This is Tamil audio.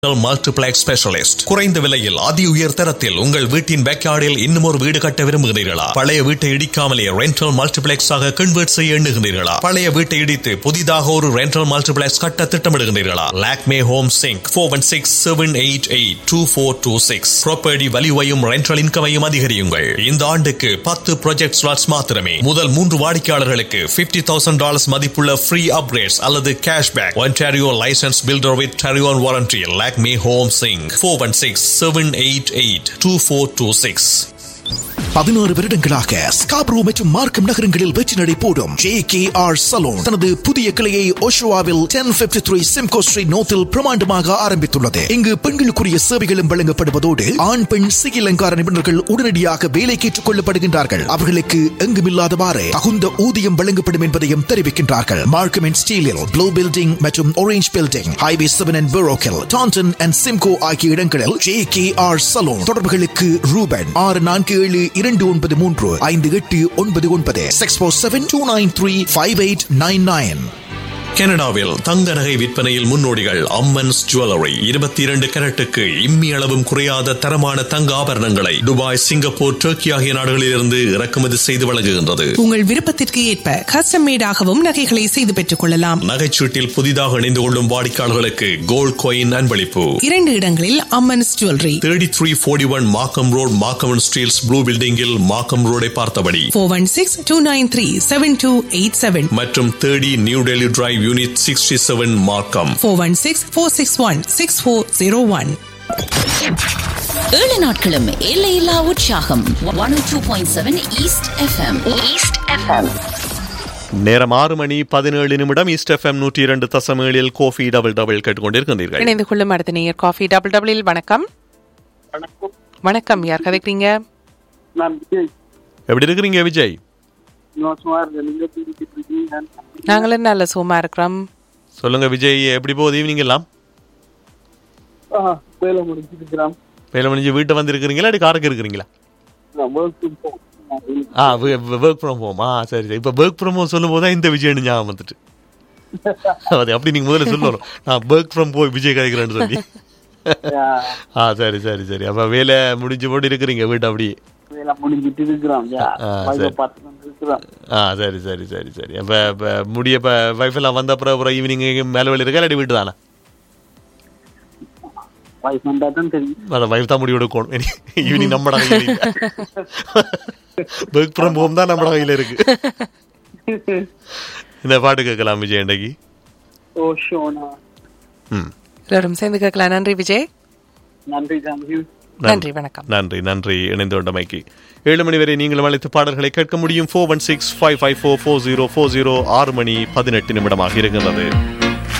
Multiplex specialist. குறைந்த விலையில் அதி உயர் தரத்தில் உங்கள் வீட்டின் பேக்யார்டில் இன்னும் ஒரு வீடு கட்ட விரும்புகிறீர்களா? பழைய வீட்டை இடிக்காமலே ரெண்டல் மல்டிப்ளெக்ஸ் ஆக கன்வெர்ட் செய்ய எண்ணுகிறீர்களா? பழைய வீட்டை இடித்து புதிதாக ஒரு ரெண்டல் மல்டிப்ளெக்ஸ் கட்ட திட்டமிடுகிறீர்களா? Lakme home sink 416-788-2426. Property வேல்யூவையும் rental இன்கமையும் அதிகரியுங்கள். இந்த ஆண்டுக்கு 10 ப்ராஜெக்ட் ஸ்லாட்ஸ் மாத்திரமே. முதல் 3 வாடிக்கையாளர்களுக்கு $50,000 மதிப்புள்ள ஃப்ரீ அப்கிரேட்ஸ் அல்லது cashback. Ontario licence filter with டரியோன் warranty. Lakme Home Singh 416-788-2426. 16 வருடங்களாக ஸ்காப்ரோ மற்றும் மார்க்கம் நகரங்களில் வெற்றி நடை போடும் JKR சலூன் தனது புதிய கிளையை ஓஷோவாவில் 1053 சிம்கோ ஸ்ட்ரீட் நோத்தில் பிரமாண்டமாக ஆரம்பித்துள்ளது. இங்கு பெண்களுக்குரிய சேவைகளும் வழங்கப்படுவதோடு ஆண் பெண் சிகை அலங்கார நிபுணர்கள் உடனடியாக வேலைக்கு ஏற்றுக் கொள்ளப்படுகின்றார்கள். அவர்களுக்கு எங்குமில்லாதவாறு தகுந்த ஊதியம் வழங்கப்படும் என்பதையும் தெரிவிக்கின்றார்கள். மார்க்கம் அண்ட் ஸ்டீலில் ப்ளூ பில்டிங் மற்றும் orange building, highway 7 and பெரோக்கில், Tandon and Simcoe ஆகிய இடங்களில் JKR சலூன். தொடர்புகளுக்கு ரூபன் 647-293-5899 647-293-5899. கனடாவில் தங்க நகை விற்பனையில் முன்னோடிகள் அம்மன்ஸ் ஜுவல்லரி. 22 கரட்டுக்கு இம்மி அளவும் குறையாத தரமான தங்க ஆபரணங்களை துபாய், சிங்கப்பூர், டர்க்கி ஆகிய நாடுகளிலிருந்து இறக்குமதி செய்து வழங்குகின்றது. உங்கள் விருப்பத்திற்கு ஏற்ப கஸ்டம் மேடாகவும் நகைகளை செய்து பெற்றுக் கொள்ளலாம். நகைச்சீட்டில் புதிதாக இணைந்து கொள்ளும் வாடிக்கையாளர்களுக்கு கோல்ட் காயின் அன்பளிப்பு. 2 இடங்களில் அம்மன்ஸ் ஜுவல்லரி. 3341 மார்க்கம் road, Markham and Steeles blue பில்டிங்கில் மார்க்கம் ரோடை பார்த்தபடி. 416-293-7287 மற்றும் 30 நியூ டெல்லி டிரைவ் யூனிட் 67 மார்க்கம். 416-461-6401. 7 நாட்களும் எல்லையில்லா உற்சாகம். 102.7 ஈஸ்ட் எஃப்எம். நேரம் 6:17 east FM 102.7 coffee double double கேட்டுக்கொண்டிருக்கிறீர்கள். இணைந்து கொள்ளும் அடுத்த நேயர் காஃபி டபுள் டபுளில். வணக்கம். வணக்கம், யார் கதைக்கிறீங்க? நான் விஜய். எப்படி இருக்கிறீங்க விஜய்? நாங்களும் நல்ல சும்மா இருக்கிறோம். சொல்லுங்க விஜய், எப்படி போகுது ஈவினிங் எல்லாம்? வேலை முடிஞ்சிருக்கிறோம். வேலை முடிஞ்சு வீட்டை வந்துருக்கிறீங்களா, அப்படி காருக்கு இருக்கிறீங்களா? Work from home. சரி சரி. இப்போ ஒர்க் ஃப்ரம் ஹோம் சொல்லும் போது இந்த விஜய் ஞாபகம் வந்துட்டு அது அப்படி நீங்க முதல்ல சொல்லணும், நான் ஒர்க் ஃப்ரம் போய் விஜய் கதைக்கிறேன்னு சொல்லி. சரி சரி சரி. அப்ப வேலை முடிஞ்சு போட்டு இருக்கிறீங்க வீட்டை அப்படியே? சரி சரி சரி சரி. அப்ப முடிய வைஃப் எல்லாம் வந்த அப்புறம் ஈவினிங் மேல வேலை இருக்கா, இல்லாட்டி வீட்டு தானே? வைஃப் தான் முடிவு எடுக்கணும். ஈவினிங் நம்ம ஒர்க் ஃப்ரம் ஹோம் தான் நம்ம கையில இருக்கு. இந்த பாட்டு கேட்கலாம் விஜய் இன்றைக்கு. எல்லாரும் சேர்ந்து கேட்கலாம். நன்றி விஜய். நன்றி, வணக்கம். நன்றி நன்றி இணைந்து கொண்டமைக்கு. 7 மணி வரை நீங்கள் அழைத்து பாடல்களை கேட்க முடியும். 416-554-4040. 6:18 இருக்கிறது.